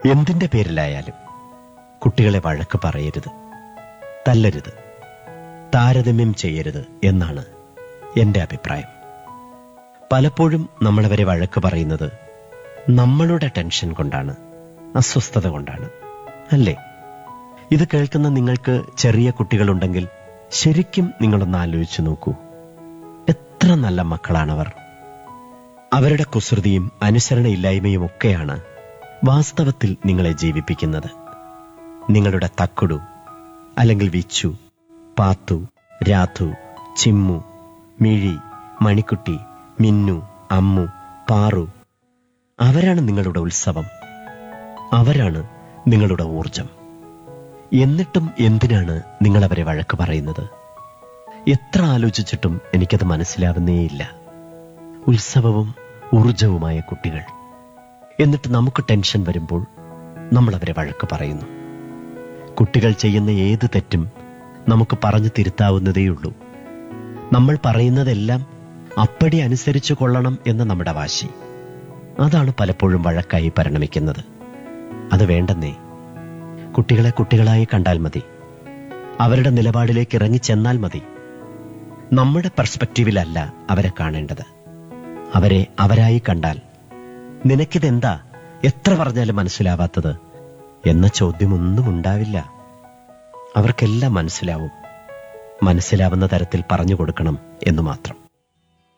എന്തിന്റെ പേരിലായാലും കുട്ടികളെ വഴക്ക് പറയരുത്, തല്ലരുത്, താരതമ്യം ചെയ്യരുത് എന്നാണ് എന്റെ അഭിപ്രായം. പലപ്പോഴും നമ്മളവരെ വഴക്ക് പറയുന്നത് നമ്മളുടെ ടെൻഷൻ കൊണ്ടാണ്, അസ്വസ്ഥത കൊണ്ടാണ്, അല്ലേ? ഇത് കേൾക്കുന്ന നിങ്ങൾക്ക് ചെറിയ കുട്ടികളുണ്ടെങ്കിൽ ശരിക്കും നിങ്ങളൊന്ന് ആലോചിച്ചു നോക്കൂ. എത്ര നല്ല മക്കളാണവർ. അവരുടെ കുസൃതിയും അനുസരണയില്ലായ്മയും ഒക്കെയാണ് വാസ്തവത്തിൽ നിങ്ങളെ ജീവിപ്പിക്കുന്നത്. നിങ്ങളുടെ തക്കുടു, അല്ലെങ്കിൽ വിച്ചു, പാത്തു, രാധു, ചിമ്മു, മിഴി, മണിക്കുട്ടി, മിന്നു, അമ്മു, പാറു, അവരാണ് നിങ്ങളുടെ ഉത്സവം. അവരാണ് നിങ്ങളുടെ ഊർജം. എന്നിട്ടും എന്തിനാണ് നിങ്ങളവരെ വഴക്ക് പറയുന്നത്? എത്ര ആലോചിച്ചിട്ടും എനിക്കത് മനസ്സിലാവുന്നേയില്ല. ഉത്സവവും ഊർജവുമായ കുട്ടികൾ. എന്നിട്ട് നമുക്ക് ടെൻഷൻ വരുമ്പോൾ നമ്മൾ അവരെ വഴക്ക് പറയുന്നു. കുട്ടികൾ ചെയ്യുന്ന ഏത് തെറ്റും നമുക്ക് പറഞ്ഞു തിരുത്താവുന്നതേയുള്ളൂ. നമ്മൾ പറയുന്നതെല്ലാം അപ്പടി അനുസരിച്ചു കൊള്ളണം എന്ന നമ്മുടെ വാശി, അതാണ് പലപ്പോഴും വഴക്കായി പരിണമിക്കുന്നത്. അത് വേണ്ടെന്നേ. കുട്ടികളെ കുട്ടികളായി കണ്ടാൽ മതി. അവരുടെ നിലപാടിലേക്ക് ഇറങ്ങിച്ചെന്നാൽ മതി. നമ്മുടെ പെർസ്പെക്റ്റീവിലല്ല അവരെ കാണേണ്ടത്. അവരെ അവരായി കണ്ടാൽ നിനക്കിതെന്താ എത്ര പറഞ്ഞാലും മനസ്സിലാവാത്തത് എന്ന ചോദ്യമൊന്നും ഉണ്ടാവില്ല. അവർക്കെല്ലാം മനസ്സിലാവും. മനസ്സിലാവുന്ന തരത്തിൽ പറഞ്ഞു കൊടുക്കണം എന്ന് മാത്രം.